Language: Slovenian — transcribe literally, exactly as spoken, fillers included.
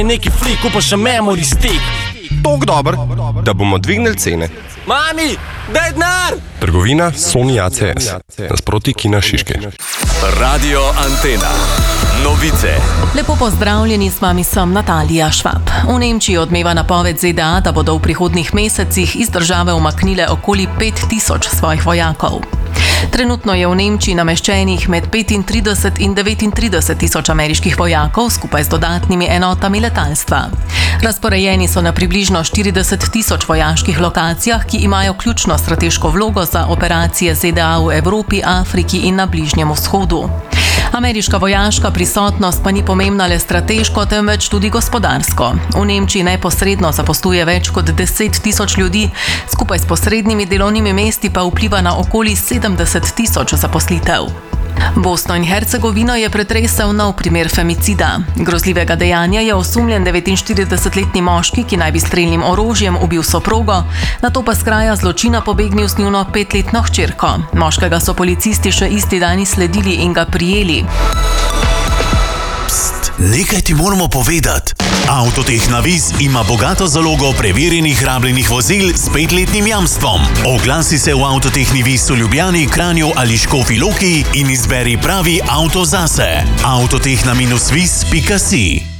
Neki flik, kupa še memory stick. Tok dober, da bomo dvignili cene. Mami, daj denar! Trgovina Sony A C S, nasproti Kina Šiške. Radio Antena. Novice. Lepo pozdravljeni, s vami sem Natalija Švab. V Nemčiji odmeva napoved Z D A, da bodo v prihodnjih mesecih iz države umaknile okoli pet tisoč svojih vojakov. Trenutno je v Nemčiji nameščenih med petintrideset in devetintrideset tisoč ameriških vojakov skupaj z dodatnimi enotami letalstva. Razporejeni so na približno štirideset tisoč vojaških lokacijah, ki imajo ključno strateško vlogo za operacije Z D A v Evropi, Afriki in na Bližnjem vzhodu. Ameriška vojaška prisotnost pa ni pomembna le strateško, temveč tudi gospodarsko. V Nemčiji neposredno zaposluje več kot deset tisoč ljudi, skupaj s posrednimi delovnimi mesti pa vpliva na okoli sedemdeset tisoč zaposlitev. Bosno in Hercegovino je pretresel nov primer femicida. Grozljivega dejanja je osumljen devetinštiridesetletni moški, ki naj bi strelnim orožjem ubil soprogo, nato pa s kraja zločina pobegnil z njuno petletno hčerko. Moškega so policisti še isti dan izsledili in ga prijeli. Pst, nekaj ti moramo povedati. Avtotehna Viz ima bogato zalogo preverjenih rabljenih vozil s petletnim jamstvom. Oglasi se v Avtotehni Viz v Ljubljani, Kranju ali Škofji Loki in izberi pravi avto zase. avtotehna viz pika si